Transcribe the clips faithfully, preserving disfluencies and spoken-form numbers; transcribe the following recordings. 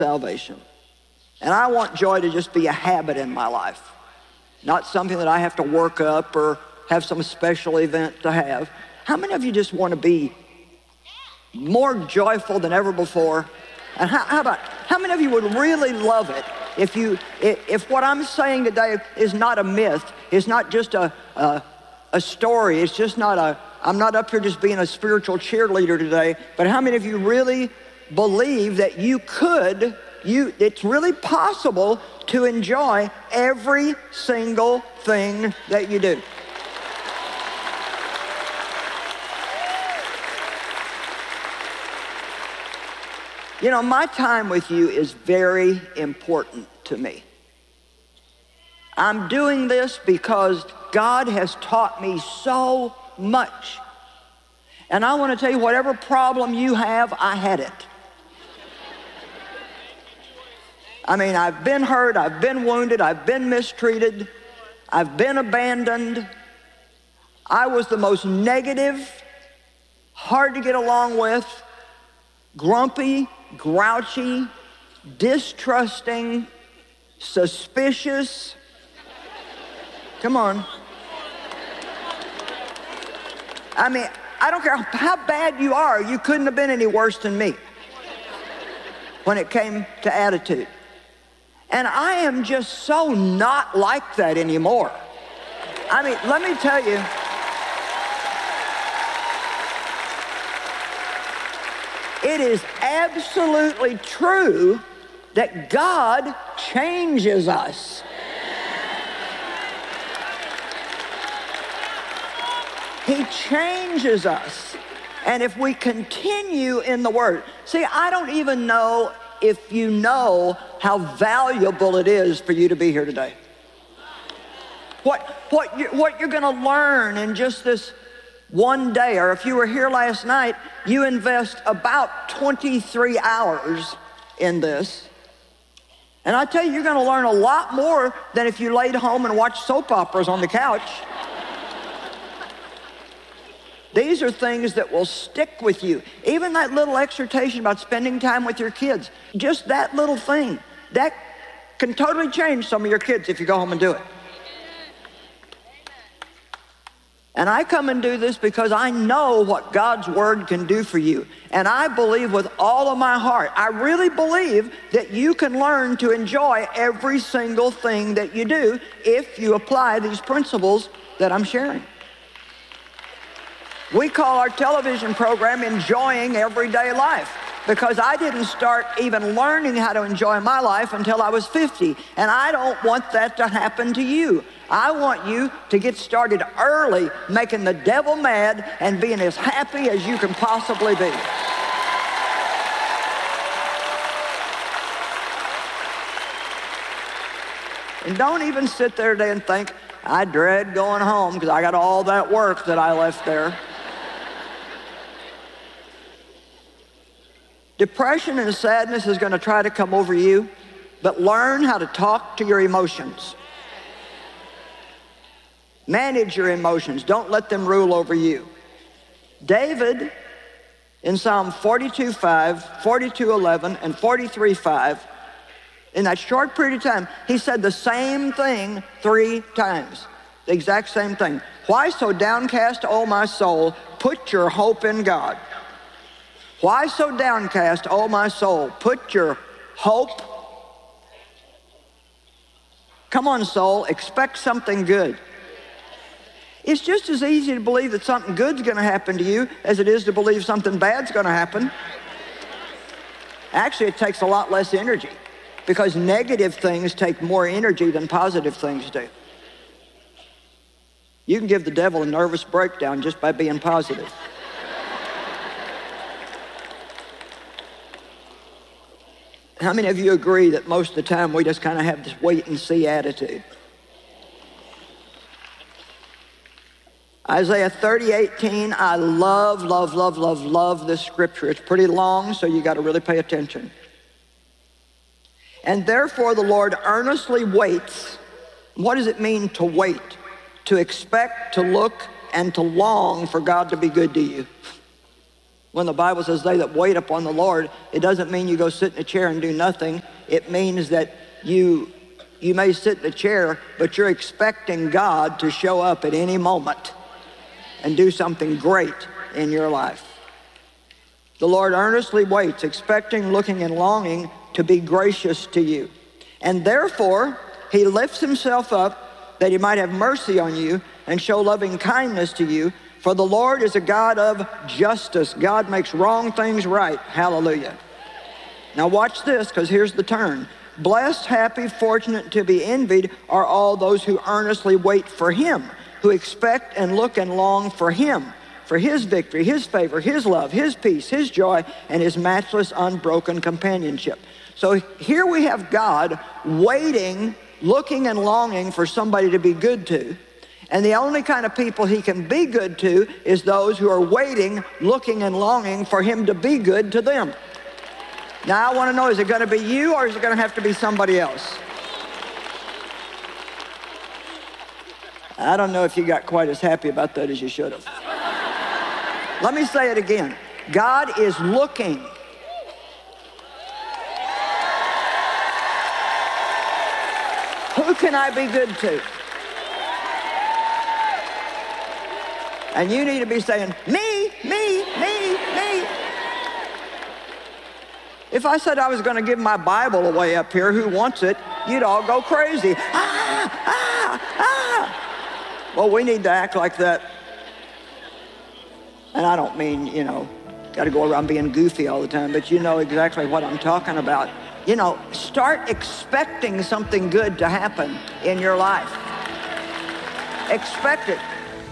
salvation. And I want joy to just be a habit in my life, not something that I have to work up or have some special event to have. How many of you just want to be more joyful than ever before? And how, how about, how many of you would really love it if you, if, if what I'm saying today is not a myth, is not just a, a, a story, it's just not a, I'm not up here just being a spiritual cheerleader today, but how many of you really believe that you could, you, it's really possible to enjoy every single thing that you do? You know, my time with you is very important to me. I'm doing this because God has taught me so much. And I want to tell you, whatever problem you have, I had it. I mean, I've been hurt, I've been wounded, I've been mistreated, I've been abandoned. I was the most negative, hard to get along with, grumpy, grouchy, distrusting, suspicious. Come on. I mean, I don't care how bad you are, you couldn't have been any worse than me when it came to attitude. And I am just so not like that anymore. I mean, let me tell you, it is absolutely true that God changes us. He changes us. And if we continue in the Word, see, I don't even know if you know how valuable it is for you to be here today. What, what, you, what you're going to learn in just this one day, or if you were here last night, you invest about twenty-three hours in this. And I tell you, you're going to learn a lot more than if you laid home and watched soap operas on the couch. These are things that will stick with you. Even that little exhortation about spending time with your kids, just that little thing, that can totally change some of your kids if you go home and do it. And I come and do this because I know what God's Word can do for you. And I believe with all of my heart, I really believe that you can learn to enjoy every single thing that you do if you apply these principles that I'm sharing. We call our television program Enjoying Everyday Life, because I didn't start even learning how to enjoy my life until I was fifty. And I don't want that to happen to you. I want you to get started early, making the devil mad and being as happy as you can possibly be. And don't even sit there today and think, I dread going home because I got all that work that I left there. Depression and sadness is going to try to come over you, but learn how to talk to your emotions. Manage your emotions. Don't let them rule over you. David, in Psalm forty-two five, forty-two eleven, and forty-three five, in that short period of time, he said the same thing three times. The exact same thing. Why so downcast, O my soul? Put your hope in God. Why so downcast, O my soul? Put your hope. Come on, soul, expect something good. It's just as easy to believe that something good's going to happen to you as it is to believe something bad's going to happen. Actually, it takes a lot less energy, because negative things take more energy than positive things do. You can give the devil a nervous breakdown just by being positive. How many of you agree that most of the time we just kind of have this wait and see attitude? Isaiah thirty eighteen, I love, love, love, love, love this scripture. It's pretty long, so you got to really pay attention. And therefore the Lord earnestly waits. What does it mean to wait? To expect, to look, and to long for God to be good to you. When the Bible says they that wait upon the Lord, it doesn't mean you go sit in a chair and do nothing. It means that you, you may sit in a chair, but you're expecting God to show up at any moment and do something great in your life. The Lord earnestly waits, expecting, looking, and longing to be gracious to you. And therefore, he lifts himself up that he might have mercy on you and show loving kindness to you. For the Lord is a God of justice. God makes wrong things right. Hallelujah. Now watch this, because here's the turn. Blessed, happy, fortunate, to be envied are all those who earnestly wait for him, who expect and look and long for him, for his victory, his favor, his love, his peace, his joy, and his matchless, unbroken companionship. So here we have God waiting, looking and longing for somebody to be good to. And the only kind of people he can be good to is those who are waiting, looking and longing for him to be good to them. Now I want to know, is it going to be you or is it going to have to be somebody else? I don't know if you got quite as happy about that as you should have. Let me say it again. God is looking. Who can I be good to? And you need to be saying, me, me, me, me. If I said I was going to give my Bible away up here, who wants it? You'd all go crazy. Ah, ah, ah. Well, we need to act like that. And I don't mean, you know, got to go around being goofy all the time, but you know exactly what I'm talking about. You know, start expecting something good to happen in your life. Expect it.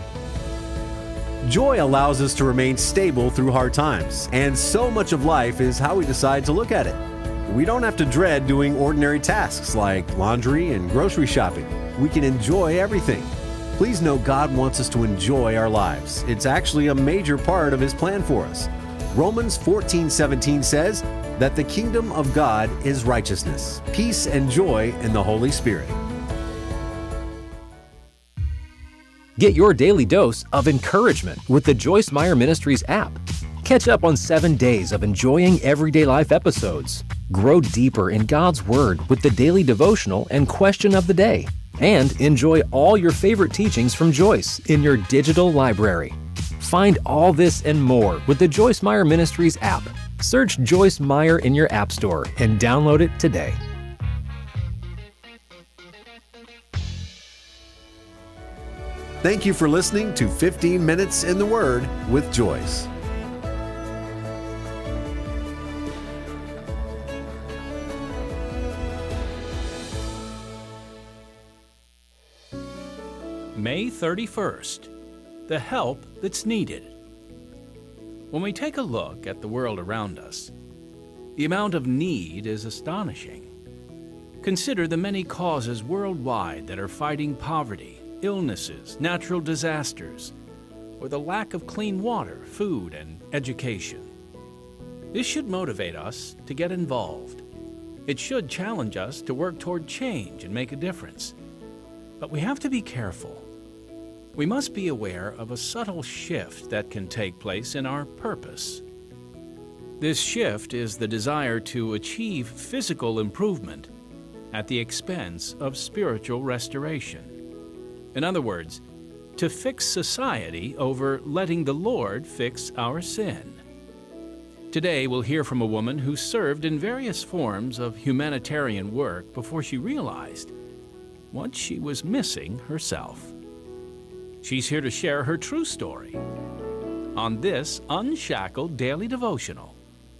Joy allows us to remain stable through hard times, and so much of life is how we decide to look at it. We don't have to dread doing ordinary tasks like laundry and grocery shopping. We can enjoy everything. Please know God wants us to enjoy our lives. It's actually a major part of his plan for us. Romans fourteen seventeen says that the kingdom of God is righteousness, peace, and joy in the Holy Spirit. Get your daily dose of encouragement with the Joyce Meyer Ministries app. Catch up on seven days of enjoying everyday life episodes. Grow deeper in God's Word with the daily devotional and question of the day. And enjoy all your favorite teachings from Joyce in your digital library. Find all this and more with the Joyce Meyer Ministries app. Search Joyce Meyer in your app store and download it today. Thank you for listening to fifteen minutes in the Word with Joyce. May thirty-first, the help that's needed. When we take a look at the world around us, the amount of need is astonishing. Consider the many causes worldwide that are fighting poverty, illnesses, natural disasters, or the lack of clean water, food, and education. This should motivate us to get involved. It should challenge us to work toward change and make a difference. But we have to be careful. We must be aware of a subtle shift that can take place in our purpose. This shift is the desire to achieve physical improvement at the expense of spiritual restoration. In other words, to fix society over letting the Lord fix our sin. Today we'll hear from a woman who served in various forms of humanitarian work before she realized what she was missing herself. She's here to share her true story on this Unshackled Daily Devotional.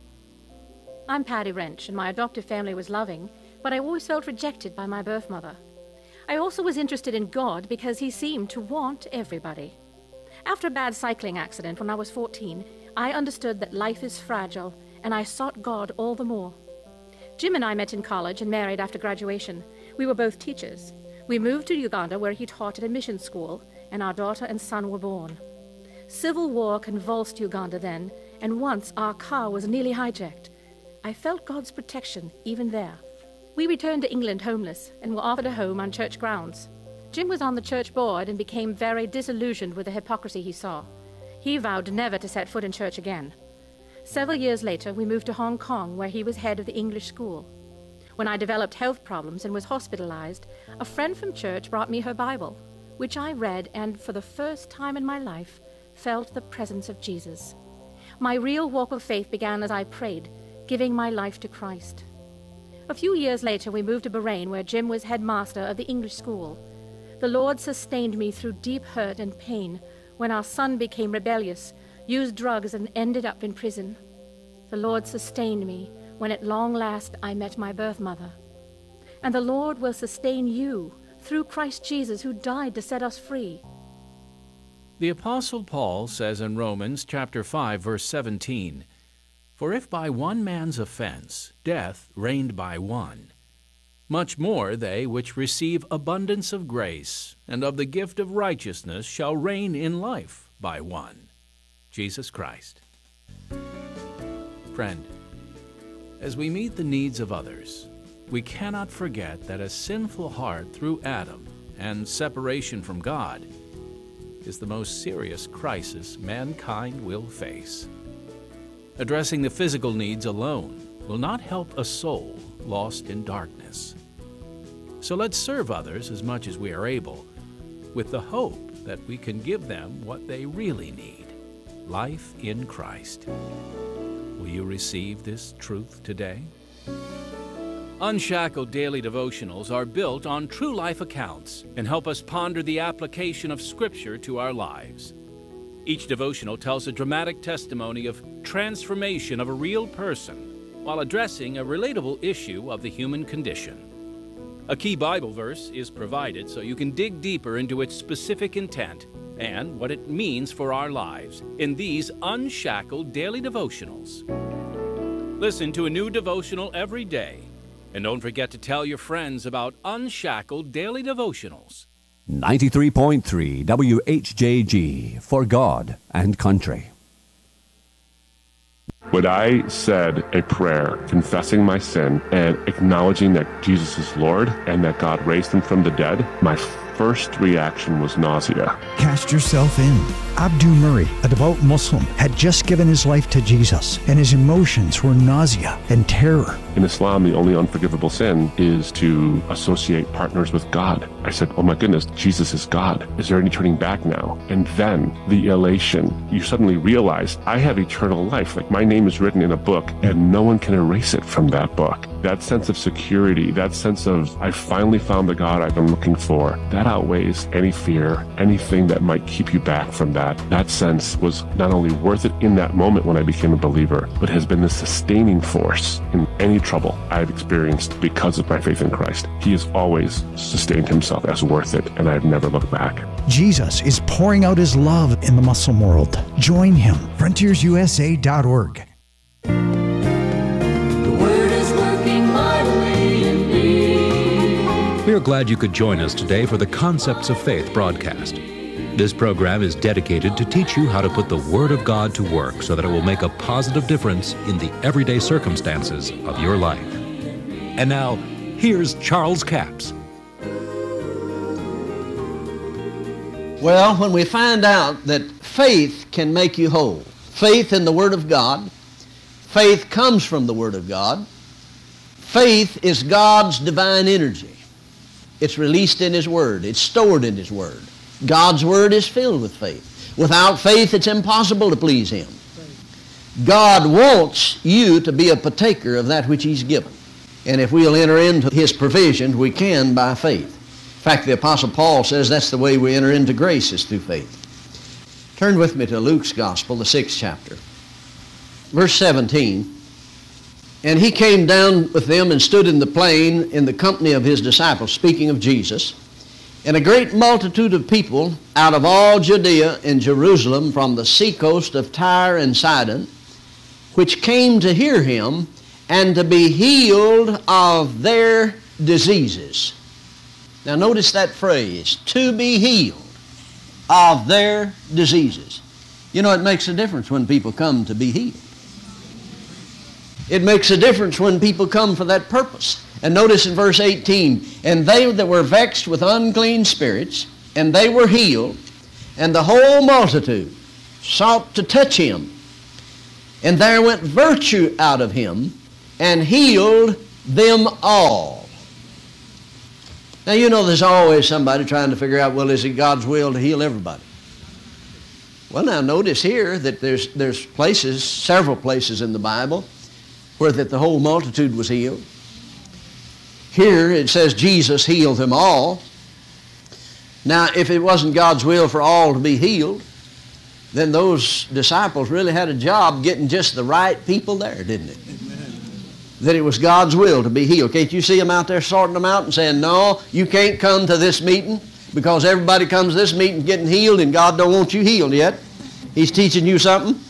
I'm Patty Wrench, and my adoptive family was loving, but I always felt rejected by my birth mother. I also was interested in God because he seemed to want everybody. After a bad cycling accident when I was fourteen, I understood that life is fragile, and I sought God all the more. Jim and I met in college and married after graduation. We were both teachers. We moved to Uganda, where he taught at a mission school, and our daughter and son were born. Civil war convulsed Uganda then, and once our car was nearly hijacked. I felt God's protection even there. We returned to England homeless and were offered a home on church grounds. Jim was on the church board and became very disillusioned with the hypocrisy he saw. He vowed never to set foot in church again. Several years later, we moved to Hong Kong, where he was head of the English school. When I developed health problems and was hospitalized, a friend from church brought me her Bible, which I read and, for the first time in my life, felt the presence of Jesus. My real walk of faith began as I prayed, giving my life to Christ. A few years later, we moved to Bahrain, where Jim was headmaster of the English school. The Lord sustained me through deep hurt and pain when our son became rebellious, used drugs, and ended up in prison. The Lord sustained me when at long last I met my birth mother. And the Lord will sustain you through Christ Jesus, who died to set us free. The Apostle Paul says in Romans chapter five, verse seventeen, "For if by one man's offense death reigned by one, much more they which receive abundance of grace and of the gift of righteousness shall reign in life by one, Jesus Christ." Friend, as we meet the needs of others, we cannot forget that a sinful heart through Adam and separation from God is the most serious crisis mankind will face. Addressing the physical needs alone will not help a soul lost in darkness. So let's serve others as much as we are able, with the hope that we can give them what they really need, life in Christ. Will you receive this truth today? Unshackled Daily Devotionals are built on true life accounts and help us ponder the application of Scripture to our lives. Each devotional tells a dramatic testimony of transformation of a real person while addressing a relatable issue of the human condition. A key Bible verse is provided so you can dig deeper into its specific intent and what it means for our lives in these unshackled daily devotionals. Listen to a new devotional every day, and don't forget to tell your friends about Unshackled Daily Devotionals. ninety-three point three W H J G, for God and country. When I said a prayer confessing my sin and acknowledging that Jesus is Lord and that God raised him from the dead, my first reaction was nausea. Cast yourself in. Abdul Murray, a devout Muslim, had just given his life to Jesus, and his emotions were nausea and terror. In Islam, the only unforgivable sin is to associate partners with God. I said, oh my goodness, Jesus is God. Is there any turning back now? And then the elation. You suddenly realize I have eternal life. Like my name is written in a book and no one can erase it from that book. That sense of security, that sense of I finally found the God I've been looking for, that outweighs any fear, anything that might keep you back from that. That sense was not only worth it in that moment when I became a believer, but has been the sustaining force in any trouble I've experienced because of my faith in Christ. He has always sustained himself as worth it, and I've never looked back. Jesus is pouring out his love in the Muslim world. Join him. frontiers U S A dot org. We are glad you could join us today for the Concepts of Faith broadcast. This program is dedicated to teach you how to put the Word of God to work so that it will make a positive difference in the everyday circumstances of your life. And now, here's Charles Capps. Well, when we find out that faith can make you whole, faith in the Word of God, faith comes from the Word of God, faith is God's divine energy. It's released in His Word. It's stored in His Word. God's Word is filled with faith. Without faith, it's impossible to please Him. God wants you to be a partaker of that which He's given. And if we'll enter into His provision, we can by faith. In fact, the Apostle Paul says that's the way we enter into grace, is through faith. Turn with me to Luke's Gospel, the sixth chapter. Verse seventeen. And he came down with them and stood in the plain in the company of his disciples, speaking of Jesus. And a great multitude of people out of all Judea and Jerusalem, from the seacoast of Tyre and Sidon, which came to hear him and to be healed of their diseases. Now notice that phrase, to be healed of their diseases. You know, it makes a difference when people come to be healed. It makes a difference when people come for that purpose. And notice in verse eighteen, and they that were vexed with unclean spirits, and they were healed, and the whole multitude sought to touch him. And there went virtue out of him, and healed them all. Now, you know there's always somebody trying to figure out, well, is it God's will to heal everybody? Well, now notice here that there's, there's places, several places in the Bible, where that the whole multitude was healed. Here it says Jesus healed them all. Now, if it wasn't God's will for all to be healed, then those disciples really had a job getting just the right people there, didn't it? Amen. That it was God's will to be healed. Can't you see them out there sorting them out and saying, no, you can't come to this meeting because everybody comes to this meeting getting healed and God don't want you healed yet. He's teaching you something.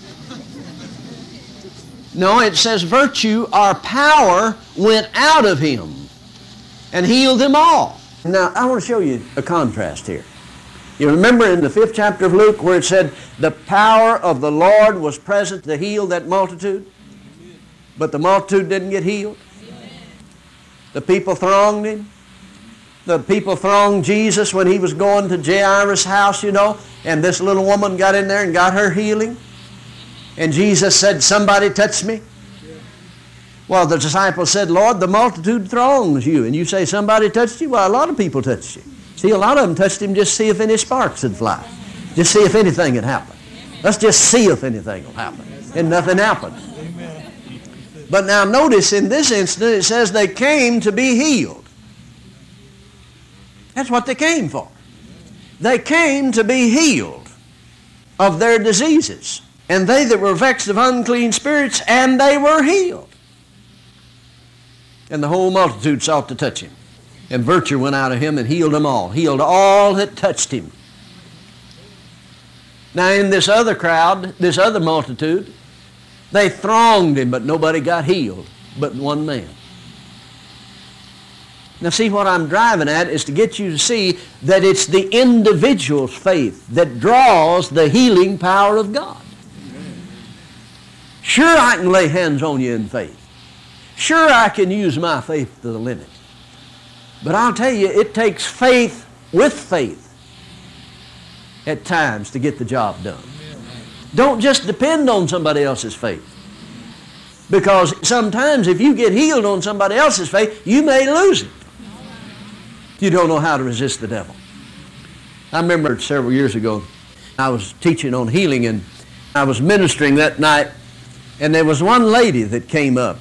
No, it says virtue or power went out of him and healed them all. Now, I want to show you a contrast here. You remember in the fifth chapter of Luke where it said the power of the Lord was present to heal that multitude, but the multitude didn't get healed? The people thronged him. The people thronged Jesus when he was going to Jairus' house, you know, and this little woman got in there and got her healing. And Jesus said, somebody touched me. Well, the disciples said, Lord, the multitude throngs you. And you say somebody touched you? Well, a lot of people touched you. See, a lot of them touched him just to see if any sparks would fly. Just see if anything had happened. Let's just see if anything will happen. And nothing happened. But now notice in this instance it says they came to be healed. That's what they came for. They came to be healed of their diseases. And they that were vexed of unclean spirits, and they were healed. And the whole multitude sought to touch him. And virtue went out of him and healed them all. Healed all that touched him. Now in this other crowd, this other multitude, they thronged him, but nobody got healed but one man. Now see, what I'm driving at is to get you to see that it's the individual's faith that draws the healing power of God. Sure, I can lay hands on you in faith. Sure, I can use my faith to the limit. But I'll tell you, it takes faith with faith at times to get the job done. Don't just depend on somebody else's faith. Because sometimes if you get healed on somebody else's faith, you may lose it. You don't know how to resist the devil. I remember several years ago, I was teaching on healing, and I was ministering that night, and there was one lady that came up.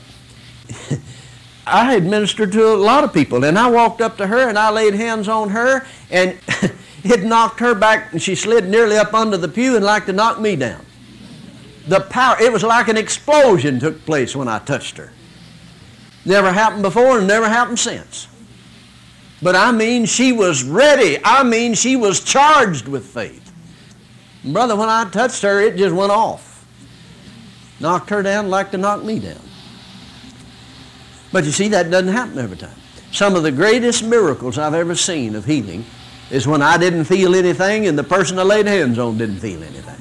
I had ministered to a lot of people, and I walked up to her and I laid hands on her, and it knocked her back, and she slid nearly up under the pew and like to knock me down. The power, it was like an explosion took place when I touched her. Never happened before and never happened since. But I mean, she was ready. I mean, she was charged with faith. And brother, when I touched her, it just went off. Knocked her down like to knock me down. But you see, that doesn't happen every time. Some of the greatest miracles I've ever seen of healing is when I didn't feel anything and the person I laid hands on didn't feel anything.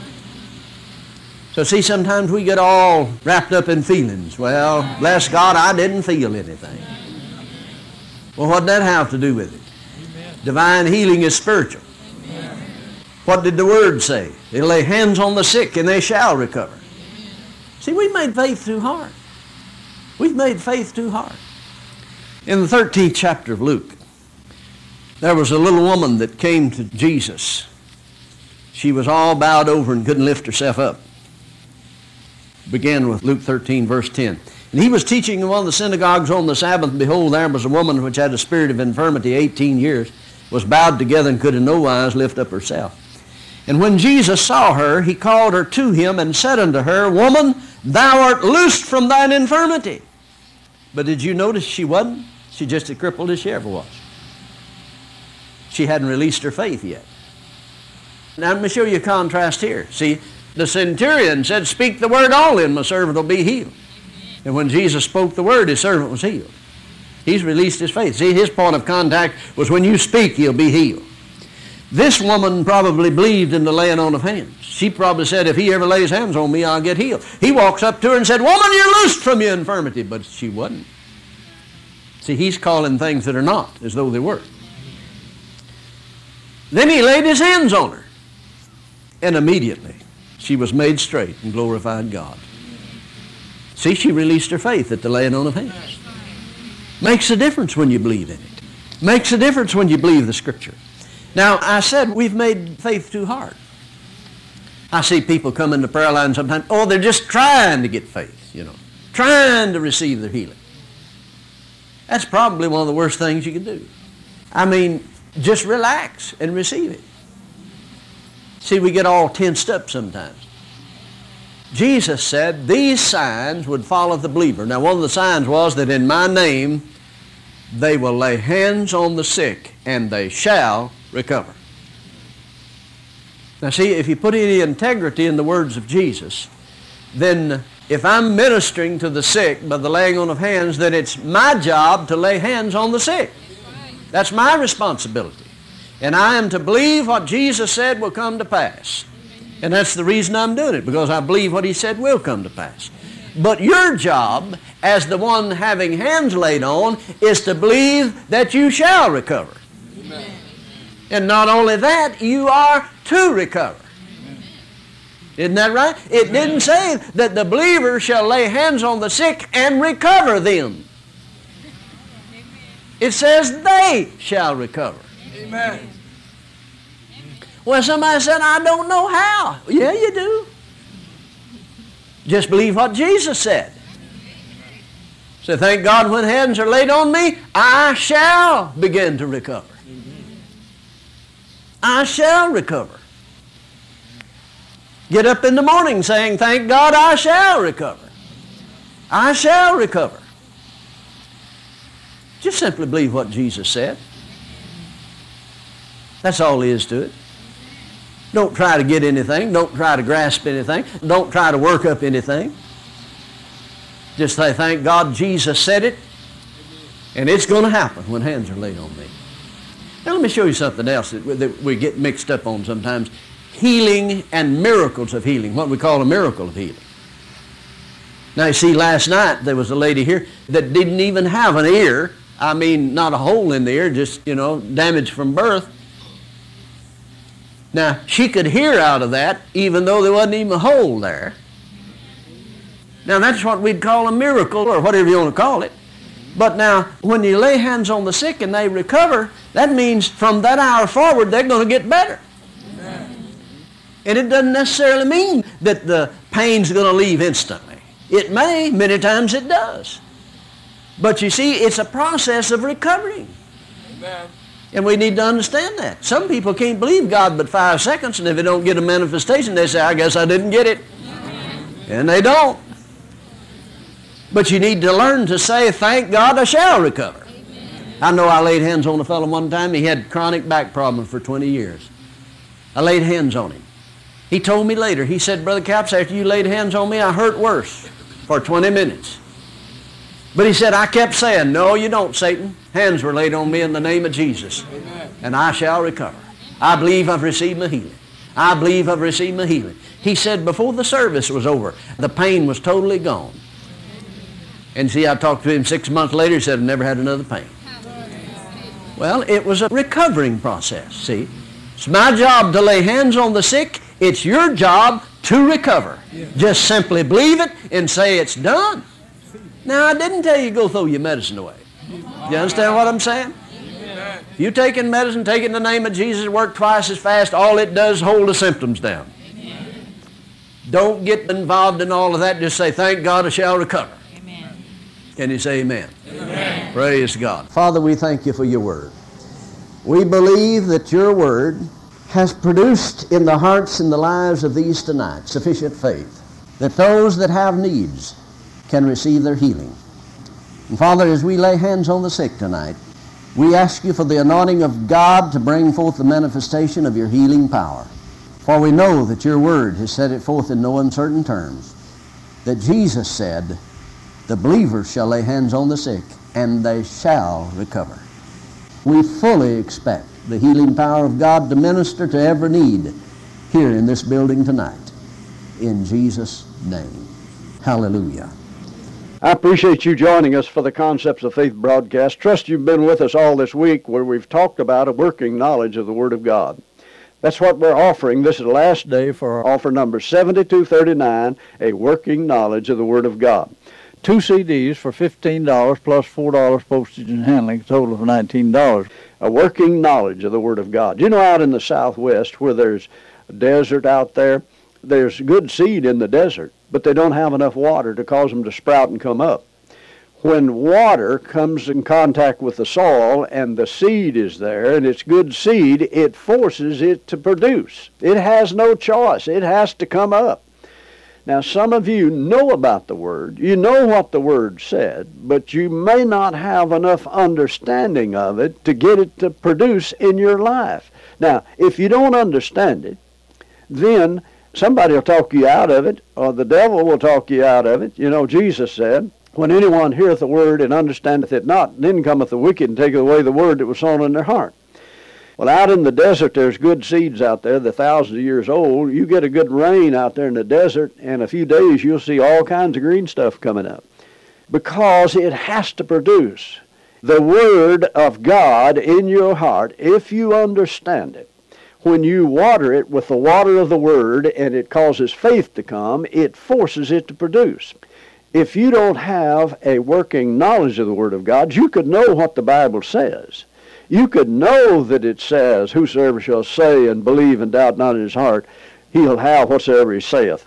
So see, sometimes we get all wrapped up in feelings. Well, bless God, I didn't feel anything. Well, what did that have to do with it? Amen. Divine healing is spiritual. Amen. What did the Word say? It'll lay hands on the sick and they shall recover. Amen. See, we made faith too hard. We've made faith too hard. In the thirteenth chapter of Luke, there was a little woman that came to Jesus. She was all bowed over and couldn't lift herself up. Began with Luke thirteen, verse ten. And he was teaching in one of the synagogues on the Sabbath, and behold, there was a woman which had a spirit of infirmity eighteen years, was bowed together and could in no wise lift up herself. And when Jesus saw her, he called her to him and said unto her, Woman, thou art loosed from thine infirmity. But did you notice she wasn't? She just as crippled as she ever was. She hadn't released her faith yet. Now let me show you a contrast here. See, the centurion said, Speak the word only, and my servant will be healed. And when Jesus spoke the word, his servant was healed. He's released his faith. See, his point of contact was when you speak, he'll be healed. This woman probably believed in the laying on of hands. She probably said, if he ever lays hands on me, I'll get healed. He walks up to her and said, Woman, you're loosed from your infirmity. But she wasn't. See, he's calling things that are not as though they were. Then he laid his hands on her. And immediately She was made straight and glorified God. See, she released her faith at the laying on of hands. Makes a difference when you believe in it. Makes a difference when you believe the Scripture. Now, I said we've made faith too hard. I see people come in the prayer line sometimes, oh, they're just trying to get faith, you know, trying to receive their healing. That's probably one of the worst things you can do. I mean, just relax and receive it. See, we get all tensed up sometimes. Jesus said these signs would follow the believer. Now, one of the signs was that in my name they will lay hands on the sick and they shall recover. Now, see, if you put any integrity in the words of Jesus, then if I'm ministering to the sick by the laying on of hands, then it's my job to lay hands on the sick. That's my responsibility. And I am to believe what Jesus said will come to pass. And that's the reason I'm doing it, because I believe what He said will come to pass. But your job, as the one having hands laid on, is to believe that you shall recover. Amen. And not only that, you are to recover. Amen. Isn't that right? It Amen. Didn't say that the believer shall lay hands on the sick and recover them. It says they shall recover. Amen. Well, somebody said, I don't know how. Yeah, you do. Just believe what Jesus said. So thank God when hands are laid on me, I shall begin to recover. I shall recover. Get up in the morning saying, thank God I shall recover. I shall recover. Just simply believe what Jesus said. That's all there is to it. Don't try to get anything. Don't try to grasp anything. Don't try to work up anything. Just say, thank God Jesus said it, and it's going to happen when hands are laid on me. Now let me show you something else that we, that we get mixed up on sometimes. Healing and miracles of healing, what we call a miracle of healing. Now you see, last night there was a lady here that didn't even have an ear. I mean, not a hole in the ear, just, you know, damage from birth. Now, she could hear out of that even though there wasn't even a hole there. Now, that's what we'd call a miracle, or whatever you want to call it. But now, when you lay hands on the sick and they recover, that means from that hour forward they're going to get better. Amen. And it doesn't necessarily mean that the pain's going to leave instantly. It may, many times it does. But you see, it's a process of recovering. Amen. And we need to understand that. Some people can't believe God but five seconds, and if they don't get a manifestation, they say, I guess I didn't get it. Amen. And they don't. But you need to learn to say, thank God I shall recover. Amen. I know I laid hands on a fellow one time. He had chronic back problems for twenty years. I laid hands on him. He told me later, he said, Brother Capps, after you laid hands on me, I hurt worse for twenty minutes. But he said, I kept saying, no, you don't, Satan. Hands were laid on me in the name of Jesus. Amen. And I shall recover. I believe I've received my healing. I believe I've received my healing. He said before the service was over, the pain was totally gone. And see, I talked to him six months later, he said, I've never had another pain. Well, it was a recovering process, see. It's my job to lay hands on the sick. It's your job to recover. Yeah. Just simply believe it and say it's done. Now, I didn't tell you to go throw your medicine away. You understand what I'm saying? Amen. If you're taking medicine, take it in the name of Jesus, work twice as fast, all it does is hold the symptoms down. Amen. Don't get involved in all of that. Just say, thank God I shall recover. Amen. Can you say amen? Amen? Praise God. Father, we thank you for your word. We believe that your word has produced in the hearts and the lives of these tonight sufficient faith that those that have needs can receive their healing. And Father, as we lay hands on the sick tonight, we ask you for the anointing of God to bring forth the manifestation of your healing power. For we know that your word has set it forth in no uncertain terms, that Jesus said, the believers shall lay hands on the sick, and they shall recover. We fully expect the healing power of God to minister to every need here in this building tonight. In Jesus' name. Hallelujah. I appreciate you joining us for the Concepts of Faith broadcast. Trust you've been with us all this week where we've talked about a working knowledge of the Word of God. That's what we're offering. This is the last day for our offer number seventy-two thirty-nine, A Working Knowledge of the Word of God. Two C Ds for fifteen dollars plus four dollars postage and handling, a total of nineteen dollars. A Working Knowledge of the Word of God. You know, out in the Southwest where there's a desert out there, there's good seed in the desert, but they don't have enough water to cause them to sprout and come up. When water comes in contact with the soil and the seed is there and it's good seed, it forces it to produce. It has no choice. It has to come up. Now, some of you know about the Word. You know what the Word said, but you may not have enough understanding of it to get it to produce in your life. Now, if you don't understand it, then somebody will talk you out of it, or the devil will talk you out of it. You know, Jesus said, when anyone heareth the Word and understandeth it not, then cometh the wicked and taketh away the word that was sown in their heart. Well, out in the desert, there's good seeds out there. They're thousands of years old. You get a good rain out there in the desert, and a few days you'll see all kinds of green stuff coming up because it has to produce. The Word of God in your heart, if you understand it, when you water it with the water of the Word and it causes faith to come, it forces it to produce. If you don't have a working knowledge of the Word of God, you could know what the Bible says. You could know that it says, whosoever shall say and believe and doubt not in his heart, he'll have whatsoever he saith.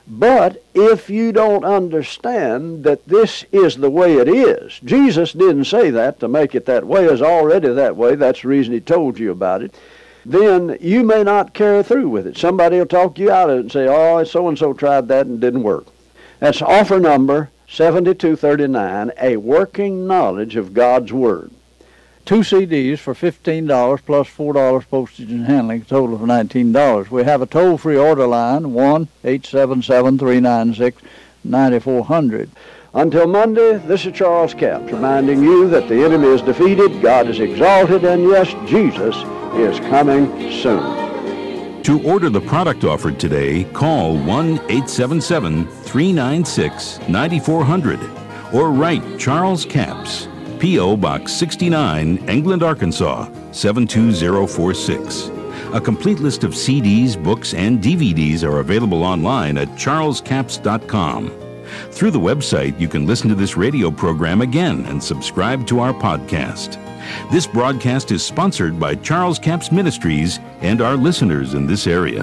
But if you don't understand that this is the way it is, Jesus didn't say that to make it that way. It's already that way. That's the reason he told you about it. Then you may not carry through with it. Somebody will talk you out of it and say, oh, so-and-so tried that and didn't work. That's offer number seventy-two thirty-nine, A Working Knowledge of God's Word. Two C Ds for fifteen dollars plus four dollars postage and handling, a total of nineteen dollars. We have a toll-free order line, one eight seven seven, three nine six, nine four zero zero. Until Monday, this is Charles Capps reminding you that the enemy is defeated, God is exalted, and yes, Jesus is coming soon. To order the product offered today, call one eight seven seven, three nine six, nine four zero zero or write Charles Capps, P O Box sixty-nine, England, Arkansas, seven two zero four six. A complete list of C Ds, books, and D V Ds are available online at charles capps dot com. Through the website, you can listen to this radio program again and subscribe to our podcast. This broadcast is sponsored by Charles Capps Ministries and our listeners in this area.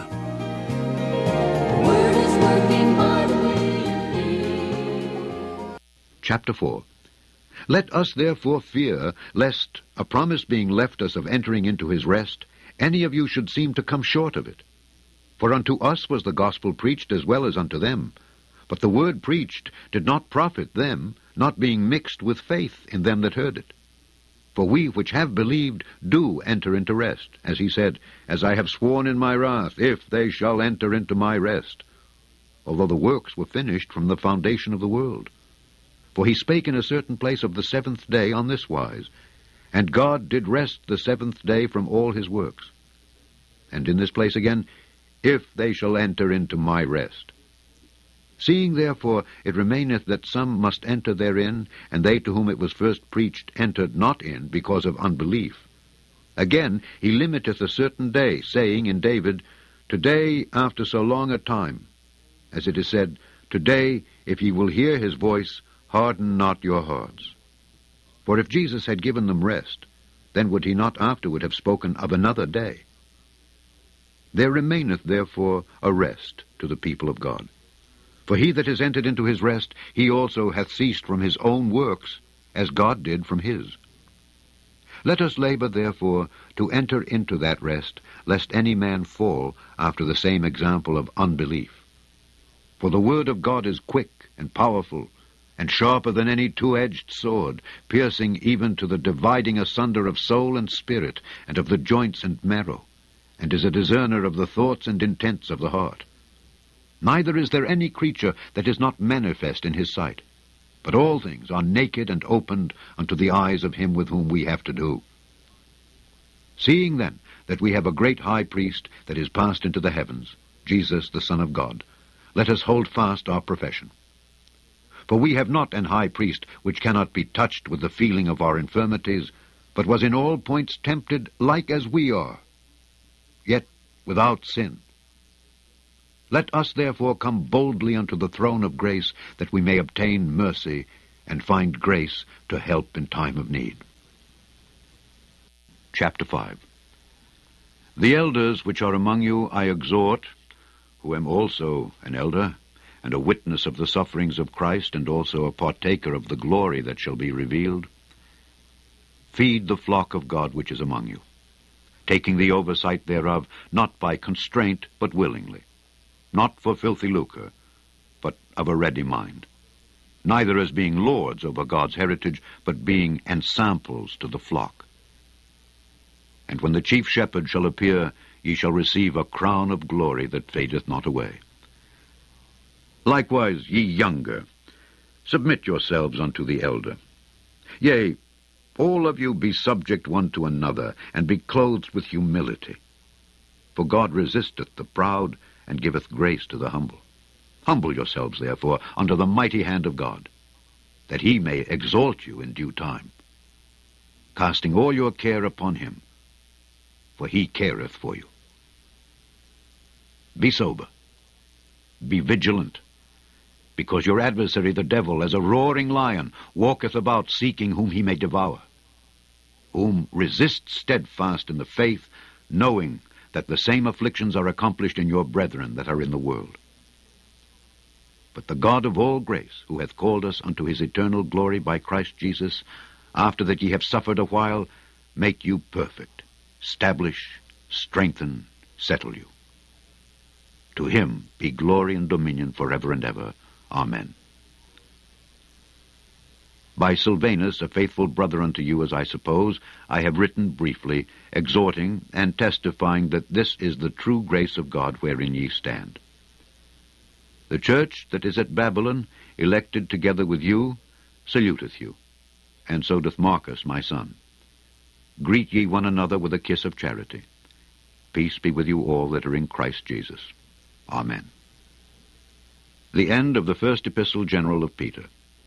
Chapter four. Let us therefore fear, lest, a promise being left us of entering into his rest, any of you should seem to come short of it. For unto us was the gospel preached as well as unto them. But the word preached did not profit them, not being mixed with faith in them that heard it. For we which have believed do enter into rest, as he said, As I have sworn in my wrath, if they shall enter into my rest, although the works were finished from the foundation of the world. For he spake in a certain place of the seventh day on this wise, And God did rest the seventh day from all his works. And in this place again, If they shall enter into my rest. Seeing therefore it remaineth that some must enter therein, and they to whom it was first preached entered not in because of unbelief. Again he limiteth a certain day, saying in David, Today after so long a time, as it is said, Today if ye will hear his voice, harden not your hearts. For if Jesus had given them rest, then would he not afterward have spoken of another day? There remaineth therefore a rest to the people of God. For he that is entered into his rest, he also hath ceased from his own works, as God did from his. Let us labor therefore to enter into that rest, lest any man fall after the same example of unbelief. For the word of God is quick and powerful, and sharper than any two-edged sword, piercing even to the dividing asunder of soul and spirit, and of the joints and marrow, and is a discerner of the thoughts and intents of the heart. Neither is there any creature that is not manifest in his sight, but all things are naked and opened unto the eyes of him with whom we have to do. Seeing then that we have a great high priest that is passed into the heavens, Jesus the Son of God, let us hold fast our profession. For we have not an high priest which cannot be touched with the feeling of our infirmities, but was in all points tempted like as we are, yet without sin. Let us therefore come boldly unto the throne of grace, that we may obtain mercy and find grace to help in time of need. Chapter five. The elders which are among you I exhort, who am also an elder, and a witness of the sufferings of Christ, and also a partaker of the glory that shall be revealed. Feed the flock of God which is among you, taking the oversight thereof, not by constraint, but willingly, not for filthy lucre, but of a ready mind, neither as being lords over God's heritage, but being ensamples to the flock. And when the chief shepherd shall appear, ye shall receive a crown of glory that fadeth not away. Likewise, ye younger, submit yourselves unto the elder. Yea, all of you be subject one to another, and be clothed with humility. For God resisteth the proud, and giveth grace to the humble. Humble yourselves, therefore, under the mighty hand of God, that he may exalt you in due time, casting all your care upon him, for he careth for you. Be sober, be vigilant, because your adversary the devil, as a roaring lion, walketh about seeking whom he may devour, whom resist steadfast in the faith, knowing that the same afflictions are accomplished in your brethren that are in the world. But the God of all grace, who hath called us unto his eternal glory by Christ Jesus, after that ye have suffered a while, make you perfect, establish, strengthen, settle you. To him be glory and dominion forever and ever. Amen. By Silvanus, a faithful brother unto you, as I suppose, I have written briefly, exhorting and testifying that this is the true grace of God wherein ye stand. The church that is at Babylon, elected together with you, saluteth you, and so doth Marcus, my son. Greet ye one another with a kiss of charity. Peace be with you all that are in Christ Jesus. Amen. The end of the first epistle general of Peter.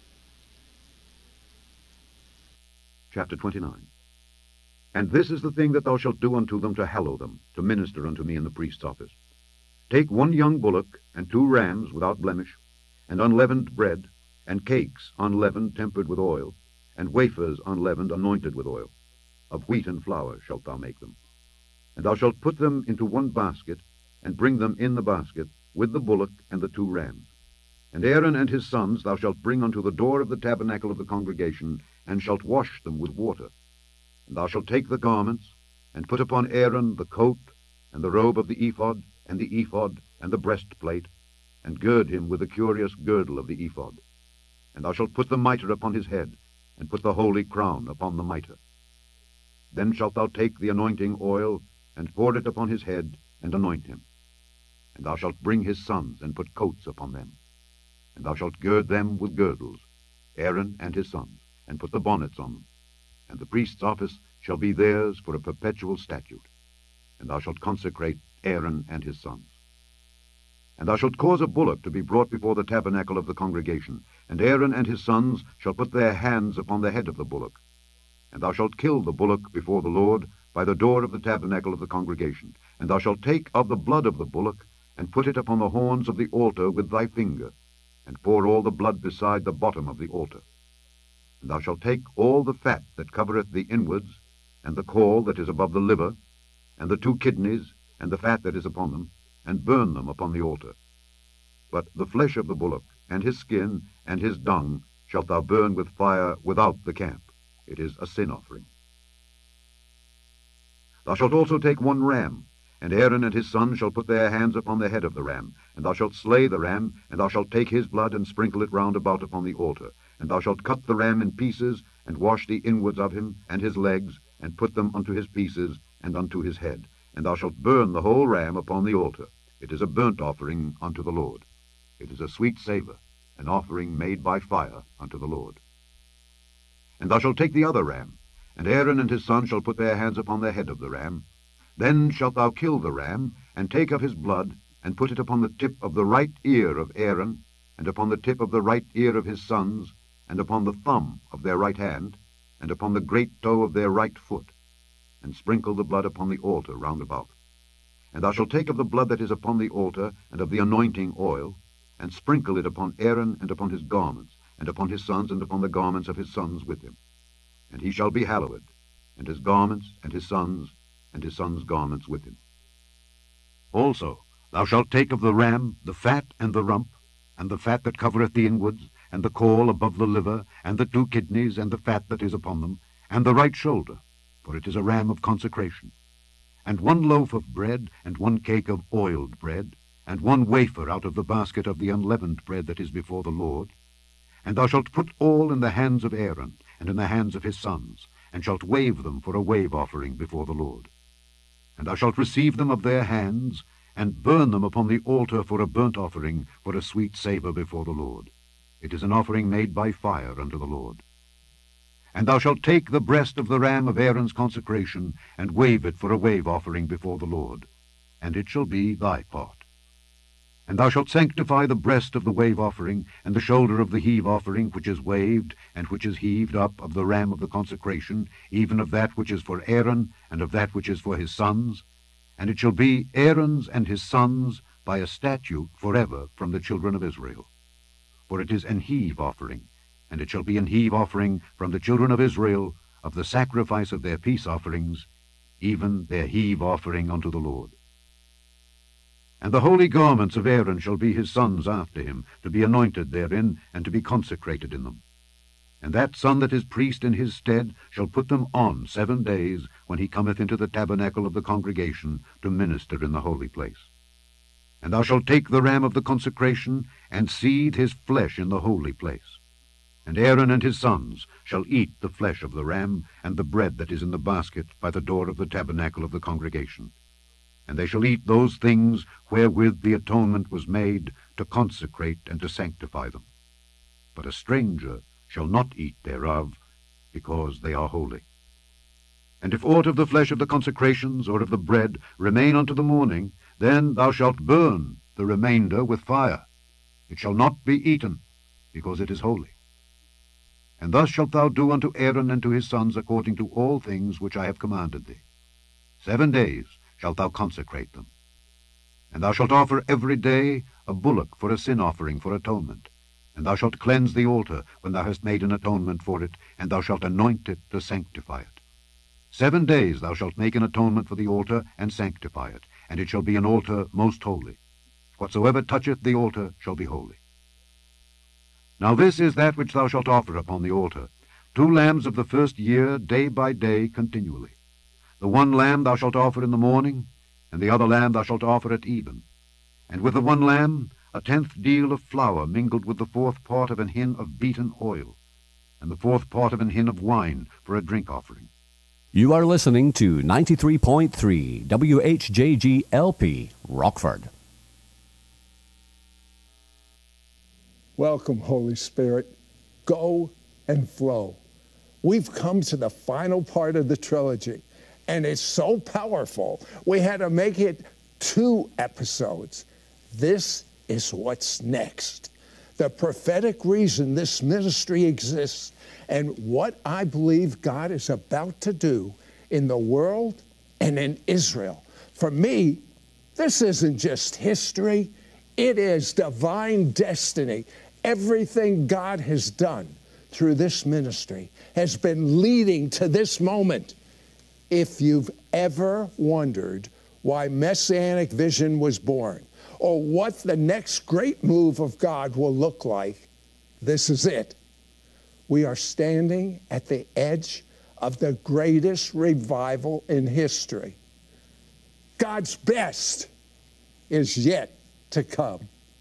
Chapter twenty-nine. And this is the thing that thou shalt do unto them to hallow them, to minister unto me in the priest's office. Take one young bullock, and two rams without blemish, and unleavened bread, and cakes unleavened tempered with oil, and wafers unleavened anointed with oil. Of wheat and flour shalt thou make them. And thou shalt put them into one basket, and bring them in the basket, with the bullock and the two rams. And Aaron and his sons thou shalt bring unto the door of the tabernacle of the congregation, and shalt wash them with water. And thou shalt take the garments, and put upon Aaron the coat, and the robe of the ephod, and the ephod, and the breastplate, and gird him with the curious girdle of the ephod. And thou shalt put the mitre upon his head, and put the holy crown upon the mitre. Then shalt thou take the anointing oil, and pour it upon his head, and anoint him. And thou shalt bring his sons, and put coats upon them. And thou shalt gird them with girdles, Aaron and his sons, and put the bonnets on them. And the priest's office shall be theirs for a perpetual statute. And thou shalt consecrate Aaron and his sons. And thou shalt cause a bullock to be brought before the tabernacle of the congregation, and Aaron and his sons shall put their hands upon the head of the bullock. And thou shalt kill the bullock before the Lord by the door of the tabernacle of the congregation. And thou shalt take of the blood of the bullock, and put it upon the horns of the altar with thy finger, and pour all the blood beside the bottom of the altar. And thou shalt take all the fat that covereth the inwards, and the caul that is above the liver, and the two kidneys, and the fat that is upon them, and burn them upon the altar. But the flesh of the bullock, and his skin, and his dung, shalt thou burn with fire without the camp. It is a sin offering. Thou shalt also take one ram, and Aaron and his sons shall put their hands upon the head of the ram. And thou shalt slay the ram, and thou shalt take his blood, and sprinkle it round about upon the altar. And thou shalt cut the ram in pieces, and wash the inwards of him, and his legs, and put them unto his pieces, and unto his head. And thou shalt burn the whole ram upon the altar. It is a burnt offering unto the Lord. It is a sweet savour, an offering made by fire unto the Lord. And thou shalt take the other ram, and Aaron and his sons shall put their hands upon the head of the ram. Then shalt thou kill the ram, and take of his blood, and put it upon the tip of the right ear of Aaron, and upon the tip of the right ear of his sons, and upon the thumb of their right hand, and upon the great toe of their right foot, and sprinkle the blood upon the altar round about. And thou shalt take of the blood that is upon the altar, and of the anointing oil, and sprinkle it upon Aaron, and upon his garments, and upon his sons, and upon the garments of his sons with him. And he shall be hallowed, and his garments, and his sons, and his sons' garments with him. Also thou shalt take of the ram the fat and the rump, and the fat that covereth the inwards, and the caul above the liver, and the two kidneys, and the fat that is upon them, and the right shoulder, for it is a ram of consecration, and one loaf of bread, and one cake of oiled bread, and one wafer out of the basket of the unleavened bread that is before the Lord. And thou shalt put all in the hands of Aaron, and in the hands of his sons, and shalt wave them for a wave offering before the Lord. And thou shalt receive them of their hands, and burn them upon the altar for a burnt offering, for a sweet savour before the Lord. It is an offering made by fire unto the Lord. And thou shalt take the breast of the ram of Aaron's consecration, and wave it for a wave offering before the Lord, and it shall be thy part. And thou shalt sanctify the breast of the wave offering, and the shoulder of the heave offering, which is waved, and which is heaved up of the ram of the consecration, even of that which is for Aaron, and of that which is for his sons. And it shall be Aaron's and his sons by a statute forever from the children of Israel. For it is an heave offering, and it shall be an heave offering from the children of Israel of the sacrifice of their peace offerings, even their heave offering unto the Lord. And the holy garments of Aaron shall be his sons after him, to be anointed therein, and to be consecrated in them. And that son that is priest in his stead shall put them on seven days, when he cometh into the tabernacle of the congregation to minister in the holy place. And thou shalt take the ram of the consecration, and seethe his flesh in the holy place. And Aaron and his sons shall eat the flesh of the ram, and the bread that is in the basket by the door of the tabernacle of the congregation. And they shall eat those things wherewith the atonement was made, to consecrate and to sanctify them. But a stranger shall not eat thereof, because they are holy. And if aught of the flesh of the consecrations or of the bread remain unto the morning, then thou shalt burn the remainder with fire. It shall not be eaten, because it is holy. And thus shalt thou do unto Aaron and to his sons according to all things which I have commanded thee. Seven days shalt thou consecrate them. And thou shalt offer every day a bullock for a sin offering for atonement. And thou shalt cleanse the altar when thou hast made an atonement for it, and thou shalt anoint it to sanctify it. Seven days thou shalt make an atonement for the altar, and sanctify it, and it shall be an altar most holy. Whatsoever toucheth the altar shall be holy. Now this is that which thou shalt offer upon the altar, two lambs of the first year, day by day, continually. The one lamb thou shalt offer in the morning, and the other lamb thou shalt offer at even. And with the one lamb a tenth deal of flour mingled with the fourth part of an hin of beaten oil, and the fourth part of an hin of wine for a drink offering. You are listening to ninety-three point three W H J G L P, Rockford. Welcome, Holy Spirit. Go and flow. We've come to the final part of the trilogy, and it's so powerful, we had to make it two episodes. This is what's next. The prophetic reason this ministry exists, and what I believe God is about to do in the world and in Israel. For me, this isn't just history, it is divine destiny. Everything God has done through this ministry has been leading to this moment. If you've ever wondered why Messianic Vision was born, or what the next great move of God will look like, this is it. We are standing at the edge of the greatest revival in history. God's best is yet to come.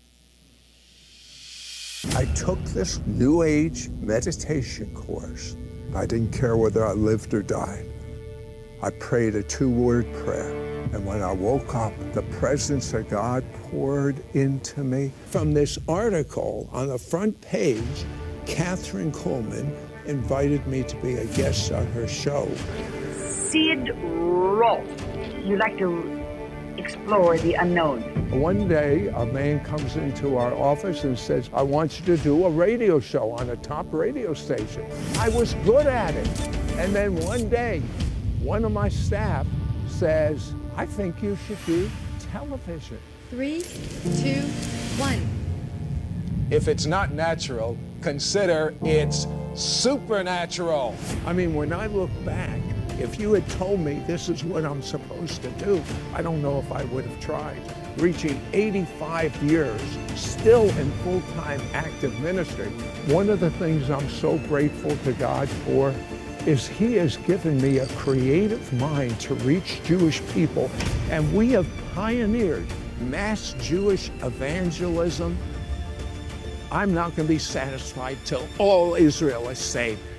I took this New Age meditation course. I didn't care whether I lived or died. I prayed a two-word prayer. And when I woke up, the presence of God poured into me. From this article on the front page, Catherine Coleman invited me to be a guest on her show. Sid Roth. You like to explore the unknown. One day, a man comes into our office and says, I want you to do a radio show on a top radio station. I was good at it. And then one day, one of my staff says, I think you should do television. Three, two, one. If it's not natural, consider it's supernatural. I mean, when I look back, if you had told me this is what I'm supposed to do, I don't know if I would have tried. Reaching eighty-five years, still in full-time active ministry, one of the things I'm so grateful to God for is He has given me a creative mind to reach Jewish people, and we have pioneered mass Jewish evangelism. I'm not going to be satisfied till all Israel is saved.